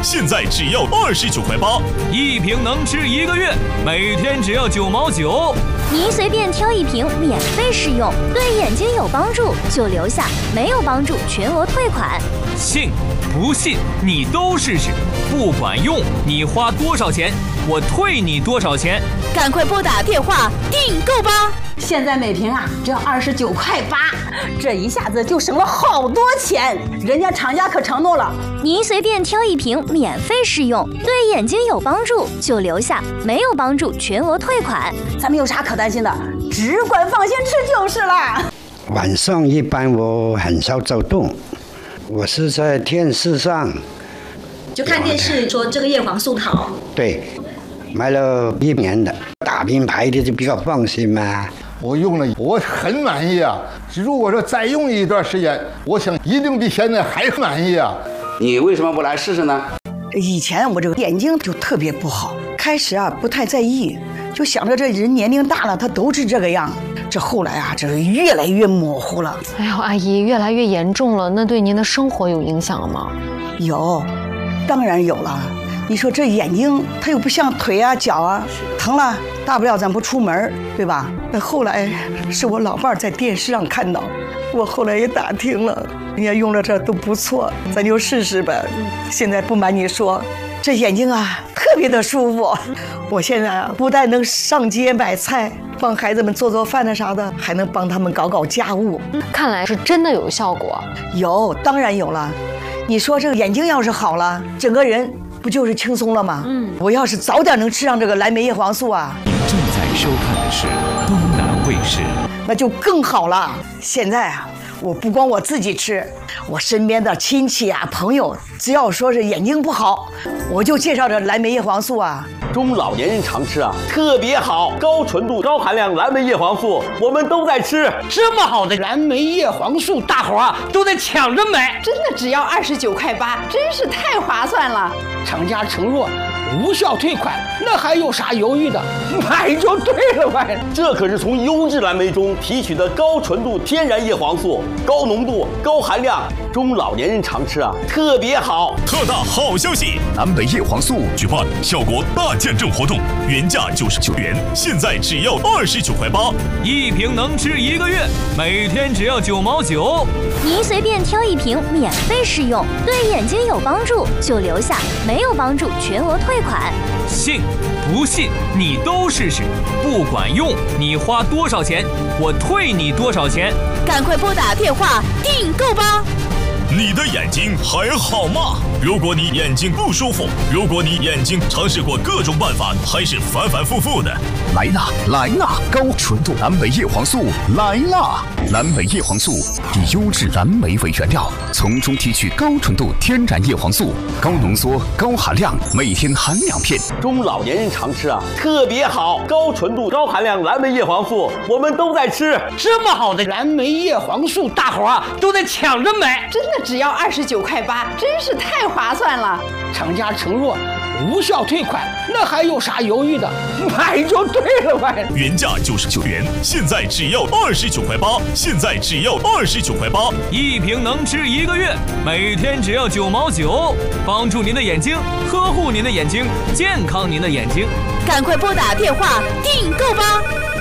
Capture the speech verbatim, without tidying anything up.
现在只要二十九块八， 一瓶能吃一个月，每天只要九毛九。 您随便挑一瓶免费试用，对眼睛有帮助就留下，没有帮助全额退款。 信不信你都试试，不管用你花多少钱，我退你多少钱。 赶快拨打电话订购吧！ 现在每瓶啊只要二十九块八，这一下子就省了好多钱。人家厂家可承诺了， 您随便挑一瓶免费试用，对眼睛有帮助就留下，没有帮助全额退款。 咱们有啥可担心的？只管放心吃就是了。 晚上一般我很少走动，我是在电视上就看电视说这个叶黄素好。 对，买了一年的大品牌的就比较放心嘛。 我用了，我很满意啊！如果说再用一段时间，我想一定比现在还满意啊！ 你为什么不来试试呢？ 以前我这个眼睛就特别不好，开始啊不太在意，就想着这人年龄大了，他都是这个样。这后来啊，这是越来越模糊了。 哎呦，阿姨，越来越严重了，那对您的生活有影响吗？ 有，当然有了。你说这眼睛，它又不像腿啊、脚啊，疼了，大不了咱不出门，对吧？那后来是我老伴儿在电视上看到，我后来也打听了，人家用了这都不错，咱就试试呗。现在不瞒你说，这眼睛啊特别的舒服。我现在啊不但能上街买菜，帮孩子们做做饭的啥的，还能帮他们搞搞家务。 看来是真的有效果。 有，当然有了。你说这个眼睛要是好了，整个人不就是轻松了吗？嗯，我要是早点能吃上这个蓝莓叶黄素啊！ 您正在收看的是东南卫视， 那就更好了。现在啊，我不光我自己吃，我身边的亲戚啊、朋友，只要说是眼睛不好，我就介绍这蓝莓叶黄素啊。 中老年人常吃啊，特别好，高纯度、高含量蓝莓叶黄素，我们都在吃。 这么好的蓝莓叶黄素，大伙啊都在抢着买， 真的只要二十九块八，真是太划算了。 厂家承诺无效退款，那还有啥犹豫的？买就对了嘛！ 这可是从优质蓝莓中提取的高纯度天然叶黄素，高浓度、高含量，中老年人常吃啊，特别好。 特大好消息！蓝莓叶黄素举办效果大见证活动，原价九十九元，现在只要二十九块八， 一瓶能吃一个月，每天只要九毛九。 您随便挑一瓶免费试用，对眼睛有帮助就留下，没有帮助全额退款。 信不信你都试试，不管用你花多少钱，我退你多少钱。 赶快拨打电话订购吧！ 你的眼睛还好吗？如果你眼睛不舒服，如果你眼睛尝试过各种办法，还是反反复复的， 来啦来啦！高纯度蓝莓叶黄素来啦！蓝莓叶黄素以优质蓝莓为原料，从中提取高纯度天然叶黄素，高浓缩、高含量，每天含两片。 中老年人常吃啊，特别好，高纯度、高含量蓝莓叶黄素，我们都在吃。 这么好的蓝莓叶黄素，大伙啊都在抢着买， 真的只要二十九块八，真是太划算了。 厂家承诺无效退款，那还有啥犹豫的？买就对了嘛！ 原价九十九元，现在只要二十九块八，现在只要二十九块八， 一瓶能吃一个月，每天只要九毛九，帮助您的眼睛，呵护您的眼睛，健康您的眼睛。 赶快拨打电话订购吧！